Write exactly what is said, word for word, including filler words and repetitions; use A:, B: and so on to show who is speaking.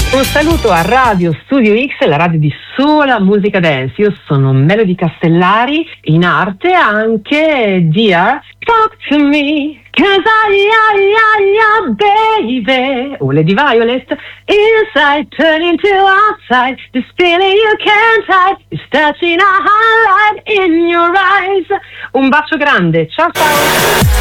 A: Un saluto a Radio Studio X, la radio di sola musica dance. Io sono Melody Castellari, in arte anche Dear Talk to Me, cause I, I, I, I, baby. O Lady Violet, inside turn into outside, this feeling you can't hide, is touching a highlight in your eyes. Un bacio grande, ciao ciao.